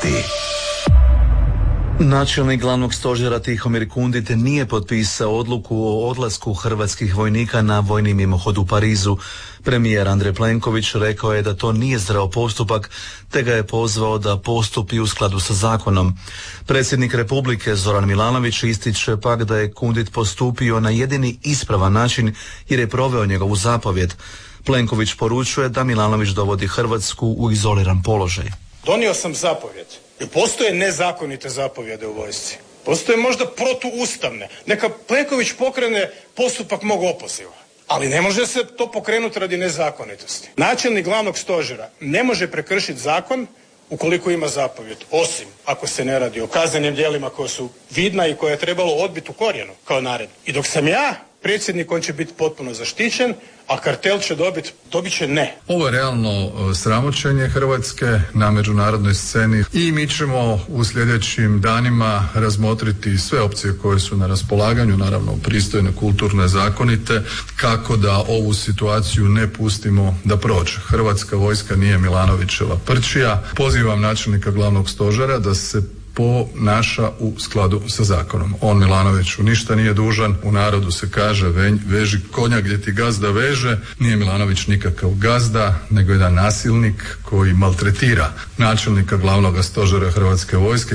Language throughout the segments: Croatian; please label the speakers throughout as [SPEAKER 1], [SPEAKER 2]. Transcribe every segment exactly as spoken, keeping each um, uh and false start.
[SPEAKER 1] Vijesti.
[SPEAKER 2] Načelnik glavnog stožera Tihomir Kundit nije potpisao odluku o odlasku hrvatskih vojnika na vojni mimohod u Parizu. Premijer Andrej Plenković rekao je da to nije zdrav postupak, te ga je pozvao da postupi u skladu sa zakonom. Predsjednik Republike Zoran Milanović ističe pak da je Kundit postupio na jedini ispravan način jer je proveo njegovu zapovjed. Plenković poručuje da Milanović dovodi Hrvatsku u izoliran položaj.
[SPEAKER 3] Donio sam zapovjed. Jer postoje nezakonite zapovjede u vojsci. Postoje možda protuustavne. Neka Plenković pokrene postupak mog opoziva. Ali ne može se to pokrenuti radi nezakonitosti. Načelnik glavnog stožera ne može prekršiti zakon ukoliko ima zapovjed. Osim ako se ne radi o kaznenim djelima koja su vidna i koje je trebalo odbiti u korijenu kao naredbu. I dok sam ja predsjednik, on će biti potpuno zaštićen, a kartel će dobiti, dobit će ne.
[SPEAKER 4] Ovo je realno sramoćenje Hrvatske na međunarodnoj sceni i mi ćemo u sljedećim danima razmotriti sve opcije koje su na raspolaganju, naravno pristojne, kulturne, zakonite, kako da ovu situaciju ne pustimo da prođe. Hrvatska vojska nije Milanovićeva prčija. Pozivam načelnika glavnog stožera da se ponaša u skladu sa zakonom. On Milanoviću ništa nije dužan, u narodu se kaže veži konja gdje ti gazda veže, nije Milanović nikakav gazda, nego jedan nasilnik koji maltretira načelnika glavnog stožera Hrvatske vojske.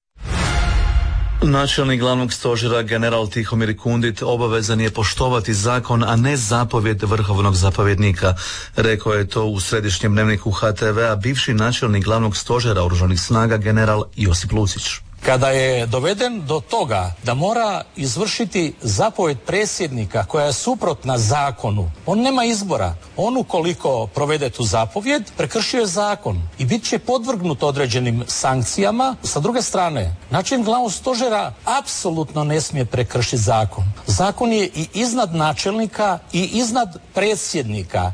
[SPEAKER 2] Načelnik glavnog stožera general Tihomir Kundit obavezan je poštovati zakon, a ne zapovjed vrhovnog zapovjednika. Rekao je to u središnjem dnevniku H T V-a bivši načelnik glavnog stožera Oružanih snaga general Josip Lucić.
[SPEAKER 5] Kada je doveden do toga da mora izvršiti zapovjed predsjednika koja je suprotna zakonu, on nema izbora. On ukoliko provede tu zapovjed, prekršio je zakon i bit će podvrgnut određenim sankcijama. Sa druge strane, načelnik glavnog stožera apsolutno ne smije prekršiti zakon. Zakon je i iznad načelnika i iznad predsjednika.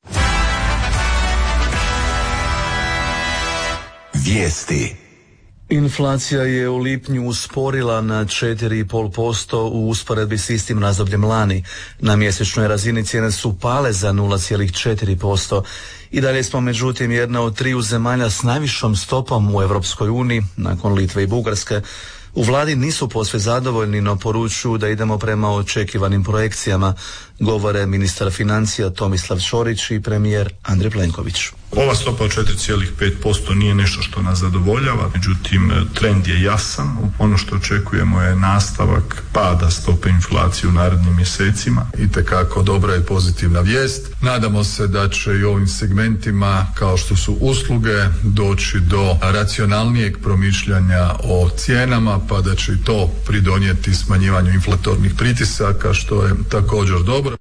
[SPEAKER 1] Vijesti.
[SPEAKER 2] Inflacija je u lipnju usporila na četiri zarez pet posto u usporedbi s istim razdobljem lani. Na mjesečnoj razini cijene su pale za nula zarez četiri posto. I dalje smo međutim jedna od triju zemalja s najvišom stopom u Europskoj uniji, nakon Litve i Bugarske. U vladi nisu posve zadovoljni, no poručuju da idemo prema očekivanim projekcijama, govore ministar financija Tomislav Ćorić i premijer Andrej Plenković.
[SPEAKER 6] Ova stopa od četiri zarez pet posto nije nešto što nas zadovoljava, međutim trend je jasan. Ono što očekujemo je nastavak pada stope inflacije u narednim mjesecima.
[SPEAKER 4] Itekako dobra i pozitivna vijest. Nadamo se da će i ovim segmentima kao što su usluge doći do racionalnijeg promišljanja o cijenama, pa da će i to pridonijeti smanjivanju inflatornih pritisaka, što je također dobro.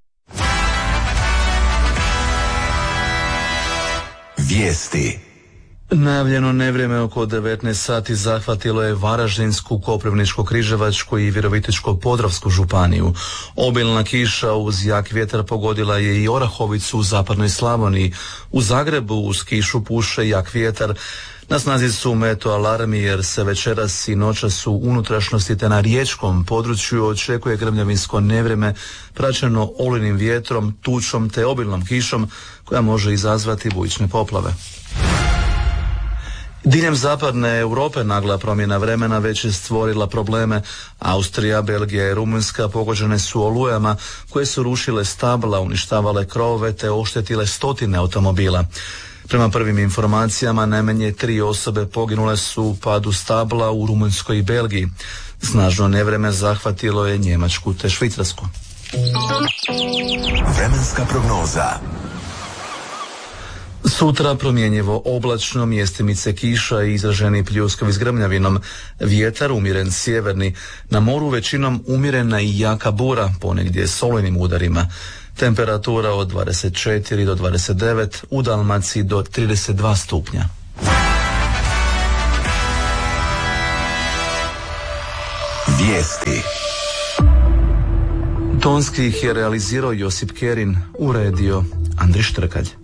[SPEAKER 1] Vijesti.
[SPEAKER 2] Najavljeno nevrijeme oko devetnaest sati zahvatilo je Varaždinsku, Koprivničko-križevačku i Virovitičko-podravsku županiju. Obilna kiša uz jak vjetar pogodila je i Orahovicu u zapadnoj Slavoniji. U Zagrebu uz kišu puše jak vjetar. Na snazi su meto alarmi jer se večeras i noćas u unutrašnjosti te na riječkom području očekuje grmljavinsko nevrijeme praćeno olujnim vjetrom, tučom te obilnom kišom koja može izazvati bujične poplave. Diljem zapadne Europe nagla promjena vremena već je stvorila probleme. Austrija, Belgija i Rumunjska pogođene su olujama koje su rušile stabla, uništavale krovove te oštetile stotine automobila. Prema prvim informacijama najmanje tri osobe poginule su u padu stabla u Rumunjskoj i Belgiji. Snažno nevrijeme zahvatilo je Njemačku te Švicarsku.
[SPEAKER 1] Vremenska prognoza.
[SPEAKER 2] Sutra promjenjivo oblačno, mjestimice kiša i izraženi pljuskovi s grmljavinom. Vjetar umjeren sjeverni, na moru većinom umjerena i jaka bura, ponegdje s olujnim udarima. Temperatura od dvadeset četiri do dvadeset devet, u Dalmaciji do trideset dva stupnja.
[SPEAKER 1] Vijesti.
[SPEAKER 2] Tonski ih je realizirao Josip Kerin, uredio Andrij Štrkalj.